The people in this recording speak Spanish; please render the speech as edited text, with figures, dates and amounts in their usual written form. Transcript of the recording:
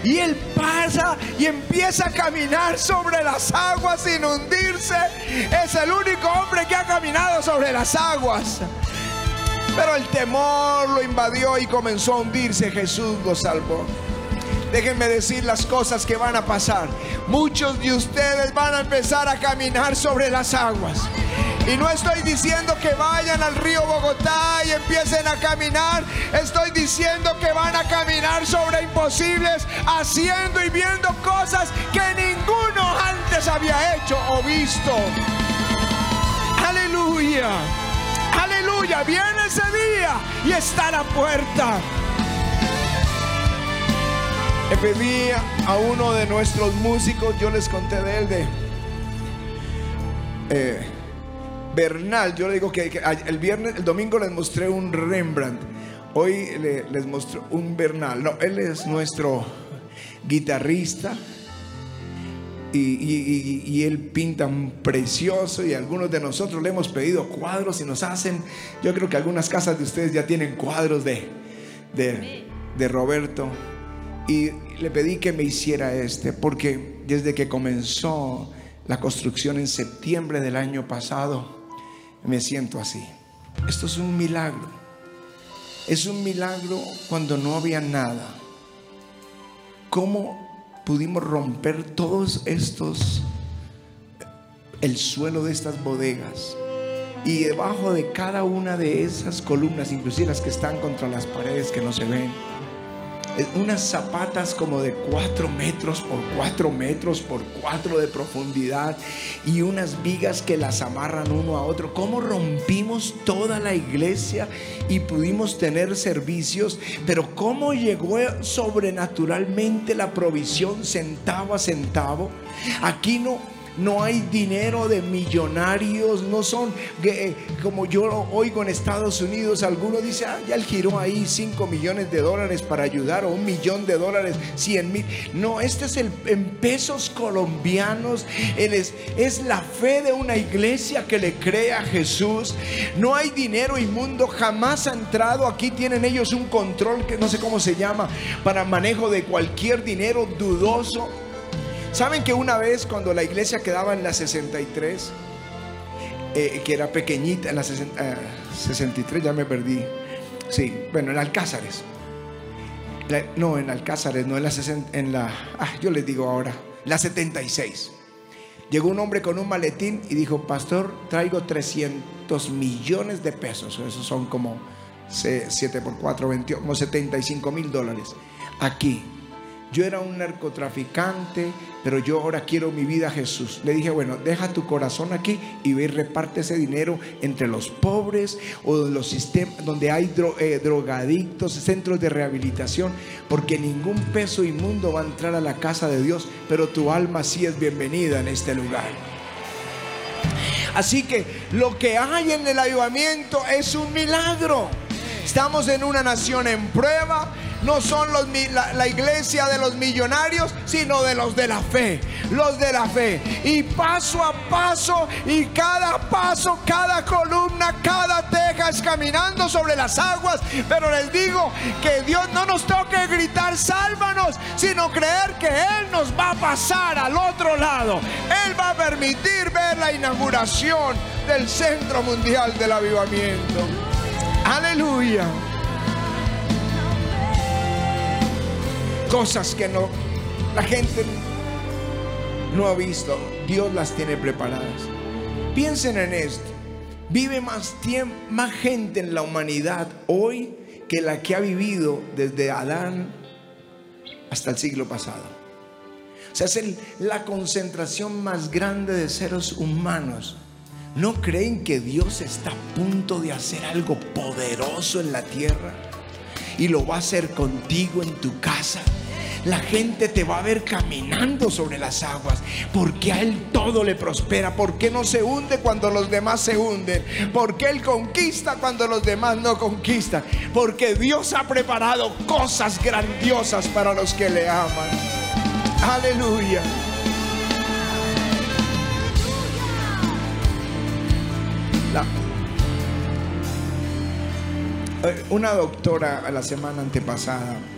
y él pasa y empieza a caminar sobre las aguas sin hundirse. Es el único hombre que ha caminado sobre las aguas. Pero el temor lo invadió y comenzó a hundirse. Jesús lo salvó. Déjenme decir las cosas que van a pasar. Muchos de ustedes van a empezar a caminar sobre las aguas. Y no estoy diciendo que vayan al río Bogotá y empiecen a caminar. Estoy diciendo que van a caminar sobre imposibles, haciendo y viendo cosas que ninguno antes había hecho o visto. Aleluya. Aleluya. Viene ese día y está a la puerta. Le pedí a uno de nuestros músicos, yo les conté de él, Bernal. Yo le digo que el domingo les mostré un Rembrandt. Hoy les muestro un Bernal. No, él es nuestro guitarrista y él pinta precioso. Y algunos de nosotros le hemos pedido cuadros y nos hacen. Yo creo que algunas casas de ustedes ya tienen cuadros de Roberto. Y le pedí que me hiciera porque desde que comenzó la construcción en septiembre del año pasado, me siento así. Esto es un milagro. Es un milagro cuando no había nada. ¿Cómo pudimos romper todos estos, el suelo de estas bodegas? Y debajo de cada una de esas columnas, inclusive las que están contra las paredes que no se ven, unas zapatas como de 4 metros por 4 metros por 4 de profundidad y unas vigas que las amarran uno a otro. ¿Cómo rompimos toda la iglesia y pudimos tener servicios? Pero ¿cómo llegó sobrenaturalmente la provisión centavo a centavo? Aquí no hay dinero de millonarios. No son como yo oigo en Estados Unidos. Algunos dicen, ya él giró ahí $5 millones para ayudar, o $1 millón, 100,000. No, este es en pesos colombianos. Es la fe de una iglesia que le cree a Jesús. No hay dinero inmundo, jamás ha entrado. Aquí tienen ellos un control que no sé cómo se llama, para manejo de cualquier dinero dudoso. ¿Saben que una vez, cuando la iglesia quedaba en la 63, que era pequeñita, en la 63 ya me perdí. Sí, bueno, en Alcázares. No, en Alcázares, no, yo les digo ahora, la 76. Llegó un hombre con un maletín y dijo: pastor, traigo 300 millones de pesos. Esos son como 7 por 4, 28, como $75,000. Aquí. Yo era un narcotraficante, pero yo ahora quiero mi vida a Jesús. Le dije: bueno, deja tu corazón aquí y ve y reparte ese dinero entre los pobres o los sistemas donde hay drogadictos, centros de rehabilitación, porque ningún peso inmundo va a entrar a la casa de Dios, pero tu alma sí es bienvenida en este lugar. Así que lo que hay en el avivamiento es un milagro. Estamos en una nación en prueba. No son la iglesia de los millonarios, sino de los de la fe. Los de la fe. Y paso a paso, y cada paso, cada columna, cada teja es caminando sobre las aguas. Pero les digo que Dios no nos toque gritar sálvanos, sino creer que Él nos va a pasar al otro lado. Él va a permitir ver la inauguración del Centro Mundial del Avivamiento. Aleluya. Cosas que la gente no ha visto, Dios las tiene preparadas. Piensen en esto. Vive más gente en la humanidad hoy que la que ha vivido desde Adán hasta el siglo pasado. O sea, es la concentración más grande de seres humanos. ¿No creen que Dios está a punto de hacer algo poderoso en la tierra? Y lo va a hacer contigo en tu casa. La gente te va a ver caminando sobre las aguas, porque a Él todo le prospera. Porque no se hunde cuando los demás se hunden. Porque Él conquista cuando los demás no conquistan. Porque Dios ha preparado cosas grandiosas para los que le aman. Aleluya. Una doctora a la semana antepasada